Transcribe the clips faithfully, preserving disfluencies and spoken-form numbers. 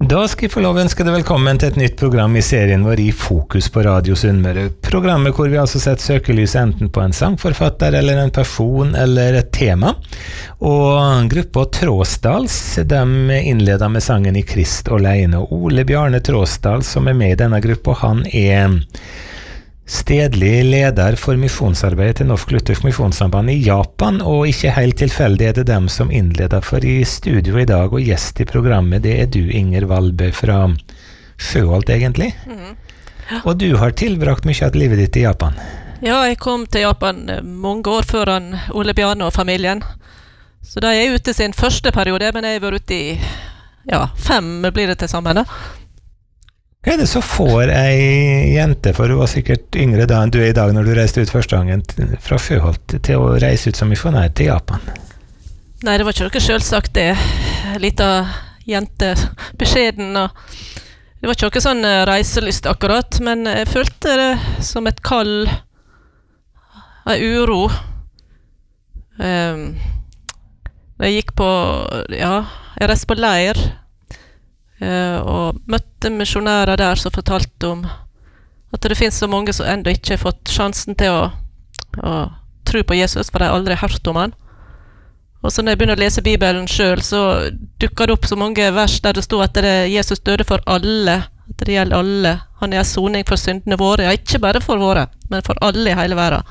Da skal jeg få lov å ønske deg velkommen til et nytt program i serien vår i Fokus på Radio Sunnmøre. Programmet hvor vi altså setter søkelys enten på en sangforfatter eller en person eller et tema. Og gruppa Tråsdals, de innleder med sangen I Krist alene. Og Ole Bjarne Tråsdal, som er med i denne gruppa, han er stedlig leder for misjonsarbeidet til Norsk Luthersk Misjonssamband i Japan, og ikke helt tilfeldig er det dem som innleder, for i studio i dag og gjest i programmet, det er du, Inger Valbø fra Sjøholt egentlig. Mm. Ja. Og du har tilbrakt mye av livet ditt i Japan. Ja, jeg kom til Japan mange år før han, Ole Bjarne og familien. Så da er jeg ute sin første periode, men jeg var ute i ja, fem blir det til sammen da. Hva er det så får ei jente, for hun var sikkert yngre da enn du er i dag når du reiste ut første gangen fra Sjøholt til å reise ut som misjonær til Japan? Nei, det var ikke noe selvsagt det. Lita jente, beskjeden, og det var ikke noe sånn reiselyst akkurat, men jeg følte det som et kall, en uro. Um, jeg gikk på, ja, jeg reiste på leir, Uh, og møtte misjonærer der som fortalte om at det finnes så mange som enda ikke har fått sjansen til å, å tro på Jesus, for de har aldri hørt om han. Og så når jeg begynner å lese Bibelen selv, så dukker det opp så mange vers der det står at det Jesus døde for alle, at det gjelder alle. Han er soning for syndene våre, ja, ikke bare for våre, men for alle i hele verden.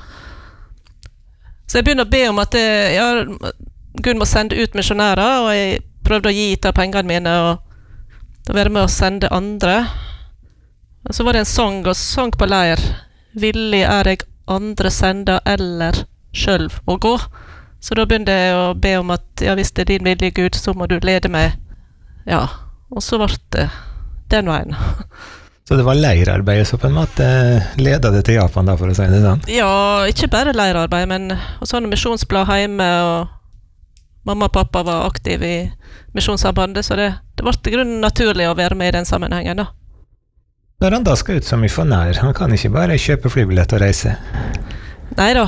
Så jeg begynner å be om at det, ja, Gud må sende ut misjonærer, og jeg prøvde å gi til pengene mine, og å være med å sende andre. Og så var det en sang og sang på leir. Villig er jeg andre sende eller selv å gå. Så da begynte jeg å be om at ja, hvis det er din vilje Gud, så må du lede meg. Ja, og så ble det den veien. Så det var leirarbeid som på en måte ledet det til Japan da, for å si det sånn? Ja, ikke bare leirarbeid, men og sånn misjonsblad hjemme, og mamma og pappa var aktive i misjonssambandet, så det, det ble i grunnen naturlig å være med i den sammenhengen da. Når han da skal ut som misjonær, han kan ikke bare kjøpe flybillett og reise? Neida.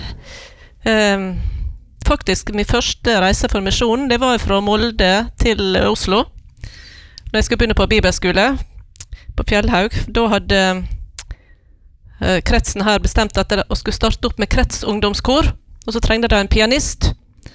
Um, faktisk, min første reise for misjonen, det var fra Molde til Oslo. Når jeg skulle begynne på bibelskole, på Fjellhaug, da hadde uh, kretsen her bestemt at jeg skulle starte opp med kretsungdomskor, og så trengte de en pianist.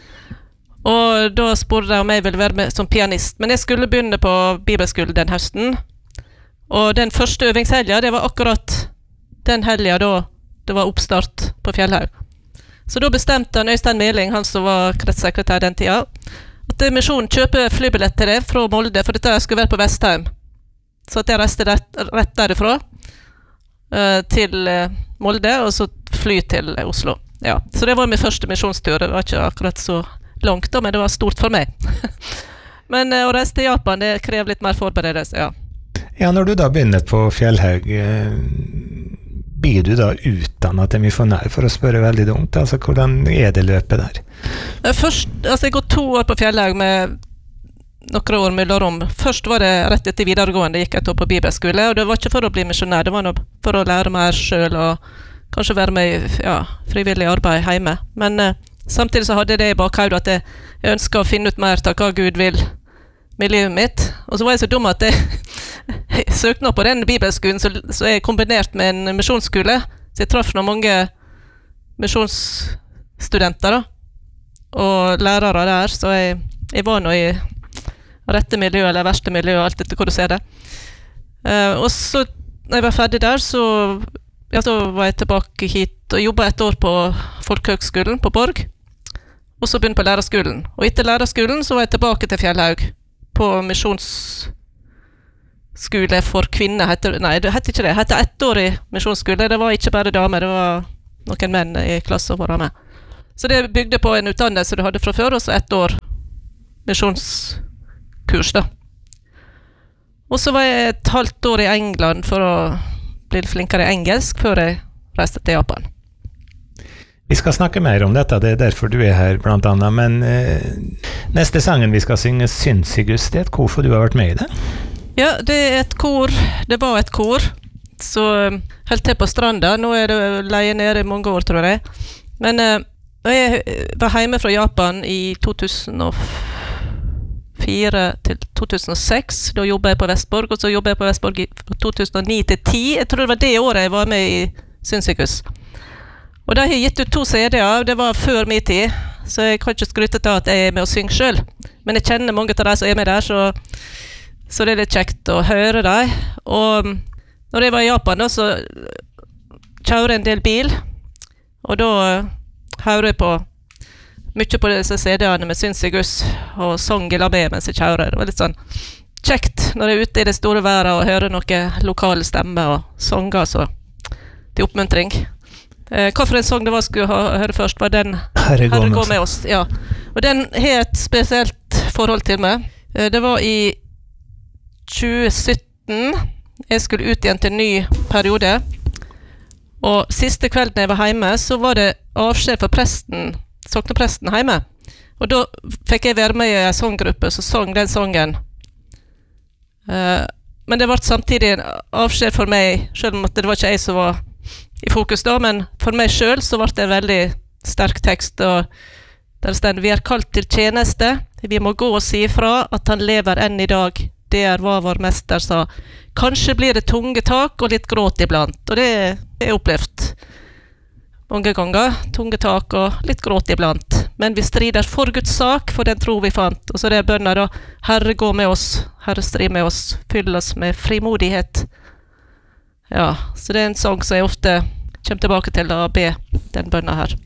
Og da spurte jeg om jeg ville være med som pianist. Men jeg skulle begynne på bibelskolen den høsten. Og den første øvingshelga, det var akkurat den helga da det var oppstart på Fjellhaug. Så da bestemte han Øystein Meling, han som var kretssekretær den tida, at misjonen kjøper flybillett til det fra Molde, for dette skulle være på Vestheim. Så at jeg reiste rett, rett derifra uh, til uh, Molde, og så fly til Oslo. Ja. Så det var min første misjonstur. Det var ikke akkurat så langt da, men det var stort for meg. Men uh, å reise til Japan, det krever litt mer forberedelse, ja. Ja, når du da begynner på Fjellhaug, eh, blir du da utdannet til misjonær, for å spørre veldig dumt, altså hvordan er det løpet der? Først, altså jeg går to år på Fjellhaug med noen år mellom. Først var det rett etter videregående, gikk jeg til på bibelskole, og det var ikke for å bli misjonær, det var noe for å lære mer selv, og kanskje være med i ja, frivillig arbeid hjemme. Men uh, samtidig så hadde jeg det i bakhodet at jeg, jeg ønsket å finne ut mer til hva Gud vil med livet mitt. Og så var jeg så dum at jeg, jeg søkte nå på den bibelskolen, så, så jeg kombinert med en misjonsskole. Så jeg traff noen mange misjonsstudenter da, og lærere der, så jeg, jeg var nå i rette miljø eller verste miljø, alt etter hvor du ser det. Uh, og så, når jeg var ferdig der, så, ja, så var jeg tilbake hit og jobbet et år på Folkehøgskolen på Borg. Og så begynte på lærerskolen. Og etter lærerskolen så var jeg tilbake til Fjellhaug på misjonsskole for kvinner. Heter, nei, det heter ikke det. Det heter ettårig misjonsskole. Det var ikke bare damer, det var noen menn i klassen som var med. Så det bygde på en utdannelse du hadde fra før, og så ett år misjonskurs da. Og så var jeg et halvt år i England for å bli flinkere i engelsk før jeg reiste til Japan. Vi skal snakke mer om dette, det er derfor du er her blant annet, men eh, neste sangen vi skal synge, Synsigus, det er et kor, for du har vært med i det? Ja, det er et kor, det var et kor, så helt til på stranda, nå er det leie nede i mange år, tror jeg. Men eh, jeg var hjemme fra Japan i to tusen og fire til to tusen og seks, da jobbet jeg på Vestborg, og så jobbet jeg på Vestborg fra to tusen og ni til ti. Jeg tror det var det året jeg var med i Synsykus. Og de har gitt ut to C D-er, det var før min tid, så jeg kan ikke skryte til at jeg er med å synge selv. Men jeg kjenner mange av de som er med der, så, så det er litt kjekt å høre dem. Og når jeg var i Japan, da, så kjører jeg en del bil, og da hører jeg på mye på disse C D-ene med Synsykus og sang i labé mens jeg kjører. Det var litt sånn kjekt når jeg er ute i det store været og hører noen lokale stemmer og sanger, så til oppmuntring. Eh, hva for en sang det var skulle ha, høre først, var den Herre gå med, gå med oss. Ja. Og den har et spesielt forhold til meg. Eh, det var i tjue sytten, jeg skulle ut igjen til en ny periode, og siste kvelden jeg var hjemme, så var det avskjed for presten, soknepresten hjemme. Og da fikk jeg være med i en sanggruppe som sang den sangen. Uh, men det ble samtidig en avskjed for meg, selv om det var ikke jeg som var i fokus da, men for meg selv så ble det en veldig sterk tekst, og der stod: vi er kalt til tjeneste, vi må gå og si ifra at han lever enn i dag. Det er hva vår mester sa. Kanskje blir det tunge tak og litt gråt iblant, og det har jeg opplevd mange ganger, tunge tak og litt gråt iblant. Men vi strider for Guds sak, for den tro vi fant. Og så det er bønner da: Herre gå med oss, Herre strid med oss, fyll oss med frimodighet. Ja, så det er en sang som jeg ofte kommer tilbake til å be den bønner her.